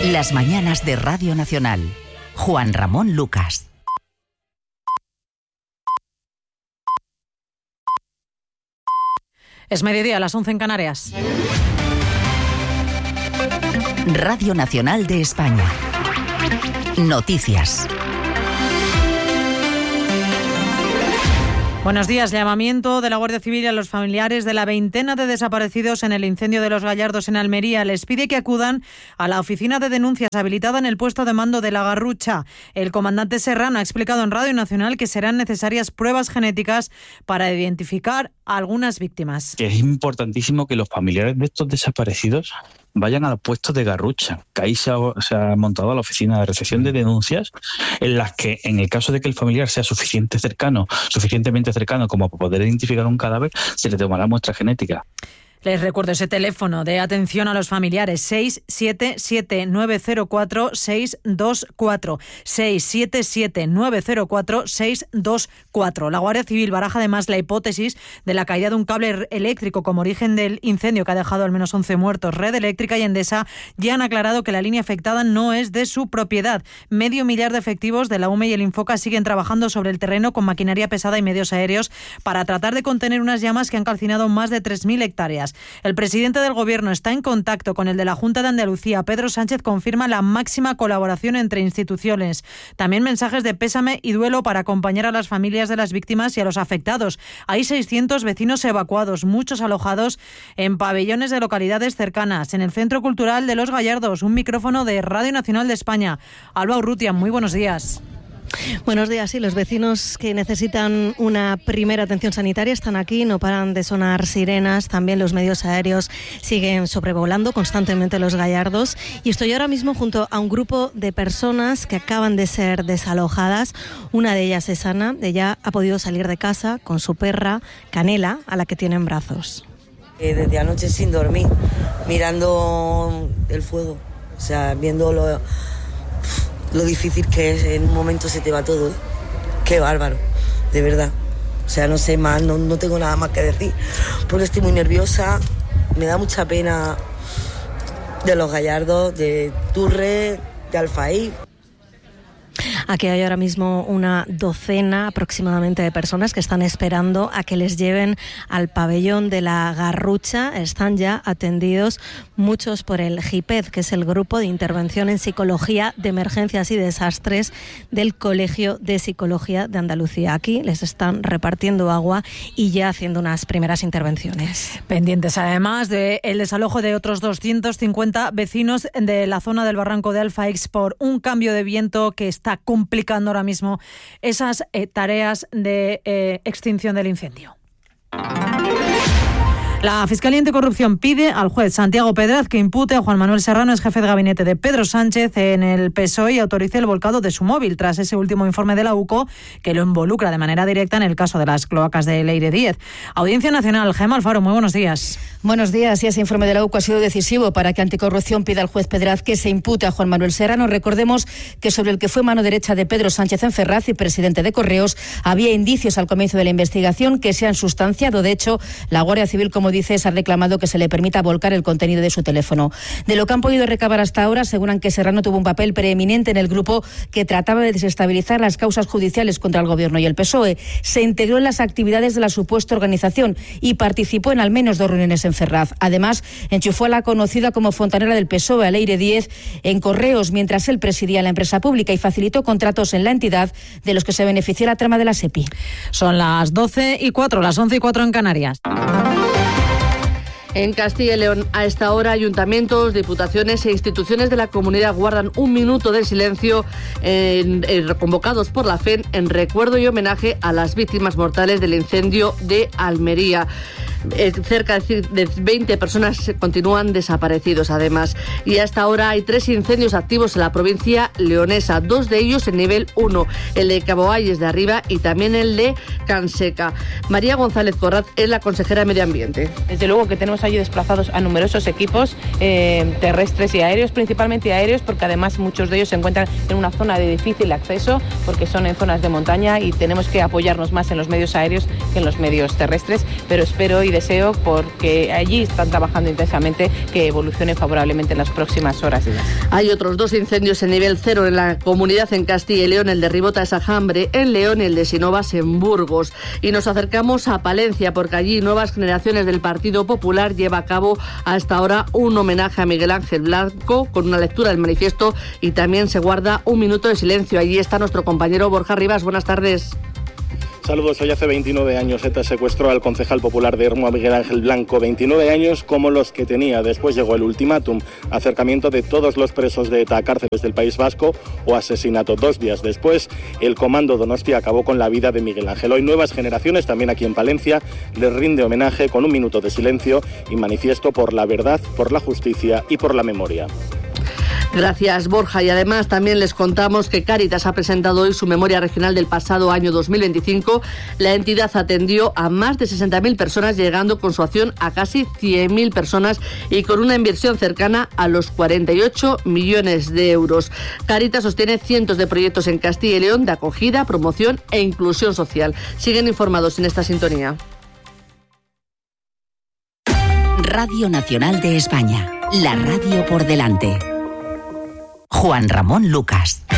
Las mañanas de Radio Nacional. Juan Ramón Lucas. Es mediodía, a las 11 en Canarias. Radio Nacional de España. Noticias. Buenos días. Llamamiento de la Guardia Civil a los familiares de la veintena de desaparecidos en el incendio de Los Gallardos en Almería. Les pide que acudan a la oficina de denuncias habilitada en el puesto de mando de La Garrucha. El comandante Serrano ha explicado en Radio Nacional que serán necesarias pruebas genéticas para identificar a algunas víctimas. Que es importantísimo que los familiares de estos desaparecidos vayan a los puestos de Garrucha, que ahí se ha montado la oficina de recepción de denuncias, en las que, en el caso de que el familiar sea suficientemente cercano como para poder identificar un cadáver, se le tomará muestra genética. Les recuerdo ese teléfono de atención a los familiares, 677-904-624, 677-904-624. La Guardia Civil baraja además la hipótesis de la caída de un cable eléctrico como origen del incendio que ha dejado al menos 11 muertos. Red Eléctrica y Endesa ya han aclarado que la línea afectada no es de su propiedad. 500 de efectivos de la UME y el Infoca siguen trabajando sobre el terreno con maquinaria pesada y medios aéreos para tratar de contener unas llamas que han calcinado más de 3.000 hectáreas. El presidente del Gobierno está en contacto con el de la Junta de Andalucía. Pedro Sánchez confirma la máxima colaboración entre instituciones. También mensajes de pésame y duelo para acompañar a las familias de las víctimas y a los afectados. Hay 600 vecinos evacuados, muchos alojados en pabellones de localidades cercanas. En el Centro Cultural de Los Gallardos, un micrófono de Radio Nacional de España. Alba Urrutia, muy buenos días. Buenos días. Sí, los vecinos que necesitan una primera atención sanitaria están aquí, no paran de sonar sirenas, también los medios aéreos siguen sobrevolando constantemente Los Gallardos y estoy ahora mismo junto a un grupo de personas que acaban de ser desalojadas. Una de ellas es Ana, ella ha podido salir de casa con su perra Canela, a la que tiene en brazos. Desde anoche sin dormir, mirando el fuego, o sea, viendo lo difícil que es, en un momento se te va todo, ¿eh? Qué bárbaro, de verdad. O sea, no sé más, no tengo nada más que decir, porque estoy muy nerviosa, me da mucha pena de Los Gallardos, de Turre, de Alfaí. Aquí hay ahora mismo una docena aproximadamente de personas que están esperando a que les lleven al pabellón de La Garrucha. Están ya atendidos muchos por el GIPED, que es el Grupo de Intervención en Psicología de Emergencias y Desastres del Colegio de Psicología de Andalucía. Aquí les están repartiendo agua y ya haciendo unas primeras intervenciones. Pendientes además del desalojo de otros 250 vecinos de la zona del barranco de Alfaix por un cambio de viento que está complicando ahora mismo esas tareas de extinción del incendio. La Fiscalía Anticorrupción pide al juez Santiago Pedraz que impute a Juan Manuel Serrano, ex jefe de gabinete de Pedro Sánchez en el PSOE, y autorice el volcado de su móvil tras ese último informe de la UCO que lo involucra de manera directa en el caso de las cloacas de Leire Díez. Audiencia Nacional, Gemma Alfaro, muy buenos días. Buenos días. Y ese informe de la UCO ha sido decisivo para que Anticorrupción pida al juez Pedraz que se impute a Juan Manuel Serrano. Recordemos que sobre el que fue mano derecha de Pedro Sánchez en Ferraz y presidente de Correos había indicios al comienzo de la investigación que se han sustanciado. De hecho, la Guardia Civil, como dices, ha reclamado que se le permita volcar el contenido de su teléfono. De lo que han podido recabar hasta ahora, aseguran que Serrano tuvo un papel preeminente en el grupo que trataba de desestabilizar las causas judiciales contra el Gobierno y el PSOE. Se integró en las actividades de la supuesta organización y participó en al menos 2 reuniones en Ferraz. Además, enchufó a la conocida como fontanera del PSOE, a Leire Díez, en Correos, mientras él presidía la empresa pública, y facilitó contratos en la entidad de los que se benefició la trama de la SEPI. Son las 12:04, las 11:04 en Canarias. En Castilla y León, a esta hora, ayuntamientos, diputaciones e instituciones de la comunidad guardan un minuto de silencio convocados por la FEN en recuerdo y homenaje a las víctimas mortales del incendio de Almería. Cerca de 20 personas continúan desaparecidos, además. Y hasta ahora hay 3 incendios activos en la provincia leonesa, 2 de ellos en nivel 1, el de Caboalles de Arriba y también el de Canseca. María González Corraz es la consejera de Medio Ambiente. Desde luego que tenemos allí desplazados a numerosos equipos terrestres y aéreos, principalmente aéreos, porque además muchos de ellos se encuentran en una zona de difícil acceso, porque son en zonas de montaña y tenemos que apoyarnos más en los medios aéreos que en los medios terrestres, pero espero y deseo, porque allí están trabajando intensamente, que evolucione favorablemente en las próximas horas y días. Hay otros 2 incendios en nivel 0 en la comunidad en Castilla y León, el de Ribota de Sajambre en León y el de Sinovas en Burgos. Y nos acercamos a Palencia, porque allí Nuevas Generaciones del Partido Popular lleva a cabo hasta ahora un homenaje a Miguel Ángel Blanco con una lectura del manifiesto, y también se guarda un minuto de silencio. Allí está nuestro compañero Borja Rivas. Buenas tardes. Saludos. Hoy hace 29 años ETA secuestró al concejal popular de Hermo, a Miguel Ángel Blanco. 29 años como los que tenía. Después llegó el ultimátum, acercamiento de todos los presos de ETA a cárceles del País Vasco o asesinato. 2 días después, el comando Donostia acabó con la vida de Miguel Ángel. Hoy Nuevas Generaciones, también aquí en Palencia, le rinde homenaje con un minuto de silencio y manifiesto por la verdad, por la justicia y por la memoria. Gracias, Borja. Y además también les contamos que Cáritas ha presentado hoy su memoria regional del pasado año 2025. La entidad atendió a más de 60.000 personas, llegando con su acción a casi 100.000 personas y con una inversión cercana a los 48 millones de euros. Cáritas sostiene cientos de proyectos en Castilla y León de acogida, promoción e inclusión social. Siguen informados en esta sintonía. Radio Nacional de España, la radio por delante. Juan Ramón Lucas.